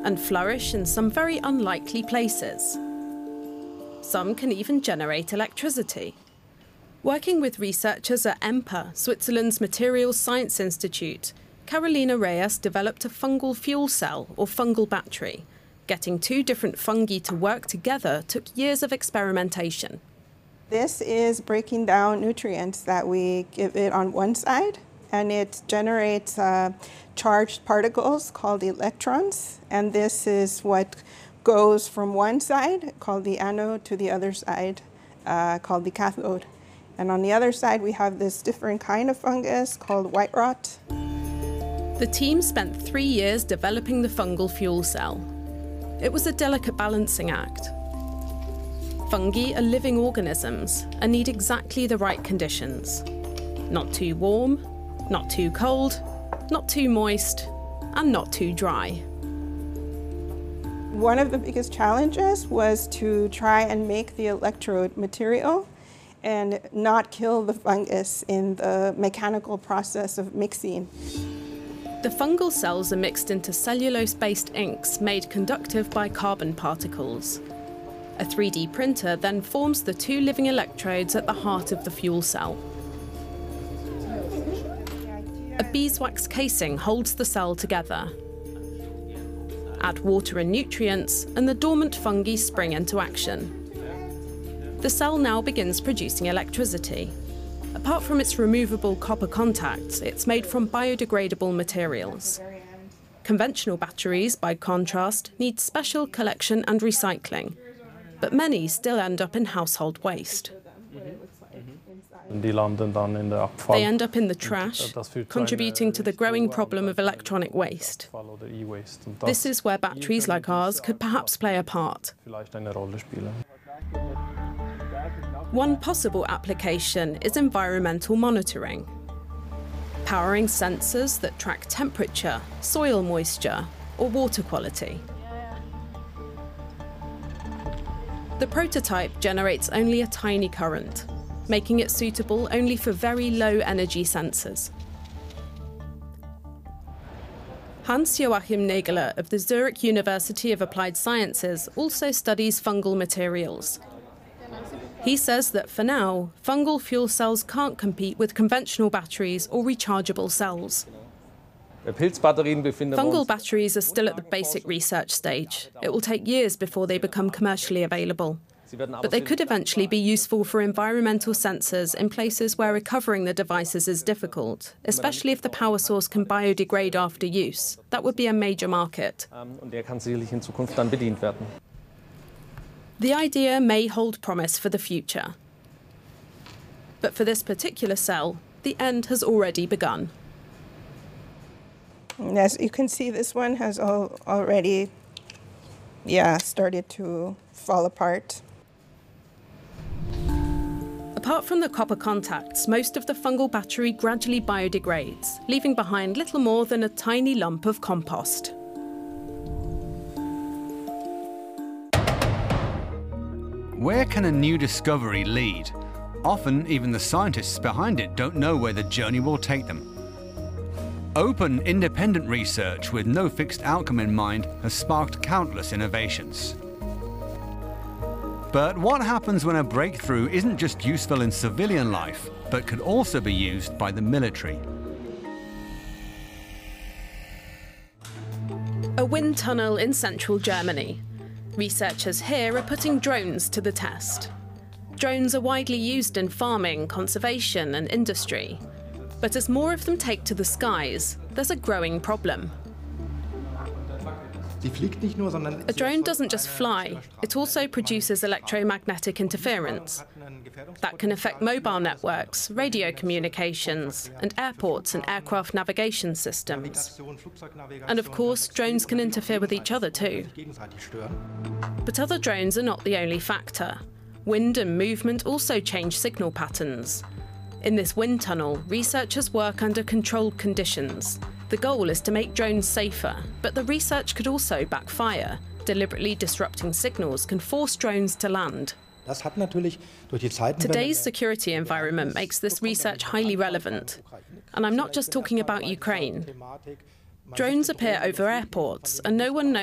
and flourish in some very unlikely places. Some can even generate electricity. Working with researchers at EMPA, Switzerland's Materials Science Institute, Carolina Reyes developed a fungal fuel cell, or fungal battery. Getting two different fungi to work together took years of experimentation. This is breaking down nutrients that we give it on one side, and it generates charged particles called electrons, and this is what goes from one side, called the anode, to the other side, called the cathode. And on the other side, we have this different kind of fungus called white rot. The team spent 3 years developing the fungal fuel cell. It was a delicate balancing act. Fungi are living organisms and need exactly the right conditions. Not too warm, not too cold, not too moist, and not too dry. One of the biggest challenges was to try and make the electrode material and not kill the fungus in the mechanical process of mixing. The fungal cells are mixed into cellulose-based inks made conductive by carbon particles. A 3D printer then forms the two living electrodes at the heart of the fuel cell. A beeswax casing holds the cell together. Add water and nutrients, and the dormant fungi spring into action. The cell now begins producing electricity. Apart from its removable copper contacts, it's made from biodegradable materials. Conventional batteries, by contrast, need special collection and recycling, but many still end up in household waste. They end up in the trash, contributing to the growing problem of electronic waste. This is where batteries like ours could perhaps play a part. One possible application is environmental monitoring, powering sensors that track temperature, soil moisture, or water quality. The prototype generates only a tiny current, making it suitable only for very low-energy sensors. Hans-Joachim Nägele of the Zurich University of Applied Sciences also studies fungal materials. He says that for now, fungal fuel cells can't compete with conventional batteries or rechargeable cells. Fungal batteries are still at the basic research stage. It will take years before they become commercially available. But they could eventually be useful for environmental sensors in places where recovering the devices is difficult, especially if the power source can biodegrade after use. That would be a major market. The idea may hold promise for the future. But for this particular cell, the end has already begun. As you can see, this one has already started to fall apart. Apart from the copper contacts, most of the fungal battery gradually biodegrades, leaving behind little more than a tiny lump of compost. Where can a new discovery lead? Often, even the scientists behind it don't know where the journey will take them. Open, independent research with no fixed outcome in mind has sparked countless innovations. But what happens when a breakthrough isn't just useful in civilian life, but could also be used by the military? A wind tunnel in central Germany. Researchers here are putting drones to the test. Drones are widely used in farming, conservation, and industry. But as more of them take to the skies, there's a growing problem. A drone doesn't just fly, it also produces electromagnetic interference. That can affect mobile networks, radio communications, and airports and aircraft navigation systems. And of course, drones can interfere with each other too. But other drones are not the only factor. Wind and movement also change signal patterns. In this wind tunnel, researchers work under controlled conditions. The goal is to make drones safer, but the research could also backfire. Deliberately disrupting signals can force drones to land. Today's security environment makes this research highly relevant. And I'm not just talking about Ukraine. Drones appear over airports, and no one knows